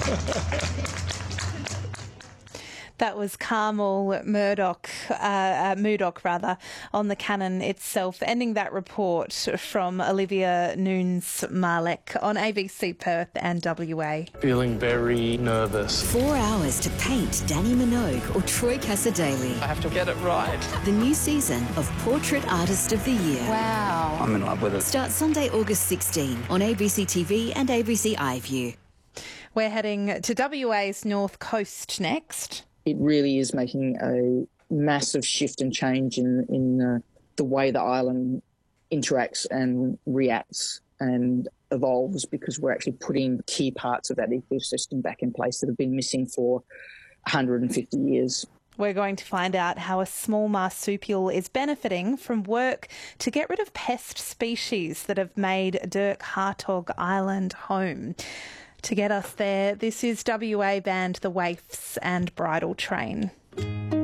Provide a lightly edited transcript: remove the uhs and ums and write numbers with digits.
That was Carmel Murdoch, on the cannon itself, ending that report from Olivia Nunes-Marlek on ABC Perth and WA. Feeling very nervous. 4 hours to paint Danny Minogue or Troy Cassar-Daley. I have to get it right. The new season of Portrait Artist of the Year. Wow. I'm in love with it. Starts Sunday, August 16 on ABC TV and ABC iView. We're heading to WA's North Coast next. It really is making a massive shift and change in the way the island interacts and reacts and evolves, because we're actually putting key parts of that ecosystem back in place that have been missing for 150 years. We're going to find out how a small marsupial is benefiting from work to get rid of pest species that have made Dirk Hartog Island home. To get us there, this is WA band The Waifs and Bridal Train.